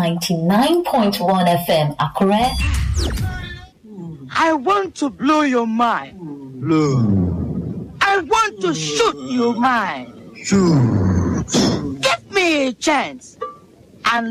99.1 FM, Akure. I want to blow your mind. Blow. I want to shoot your mind. Shoot. Give me a chance. And